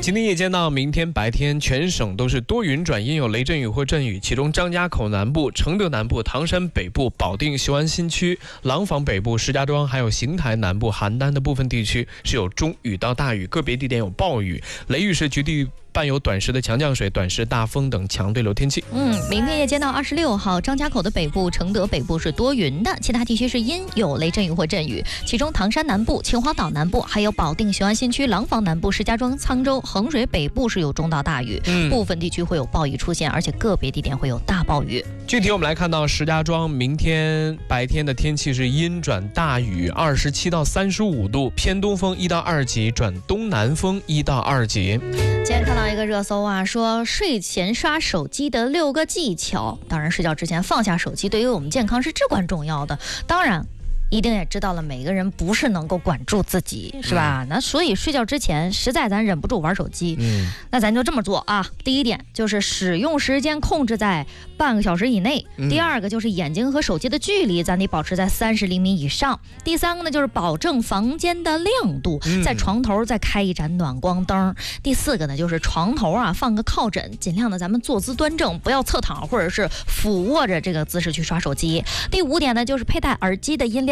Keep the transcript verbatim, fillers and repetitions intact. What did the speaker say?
今天夜间到明天白天，全省都是多云转阴，有雷阵雨或阵雨，其中张家口南部、承德南部、唐山北部、保定、雄安新区、廊坊北部、石家庄还有邢台南部、邯郸的部分地区是有中雨到大雨，个别地点有暴雨，雷雨时局地伴有短时的强降水、短时大风等强对流天气。 嗯，明天夜间到二十六号，张家口的北部、承德北部是多云的，其他地区是阴，有雷阵雨或阵雨。其中唐山南部、秦皇岛南部，还有保定、雄安新区、廊坊南部、石家庄、沧州、衡水北部是有中到大雨，嗯、部分地区会有暴雨出现，而且个别地点会有大暴雨。 具体我们来看到石家庄，明天白天的天气是阴转大雨，二十七到三十五度，偏东风一到二级，转东南风一到二级。 今天看到一个热搜啊，说睡前刷手机的六个技巧。当然，睡觉之前放下手机，对于我们健康是至关重要的。当然，一定也知道了，每个人不是能够管住自己，是吧？嗯、那所以睡觉之前，实在咱忍不住玩手机，嗯，那咱就这么做啊。第一点就是使用时间控制在半个小时以内；嗯、第二个就是眼睛和手机的距离，咱得保持在三十厘米以上；第三个呢，就是保证房间的亮度，嗯、在床头再开一盏暖光灯；第四个呢，就是床头啊放个靠枕，尽量的咱们坐姿端正，不要侧躺或者是俯卧着这个姿势去刷手机；第五点呢，就是佩戴耳机的音量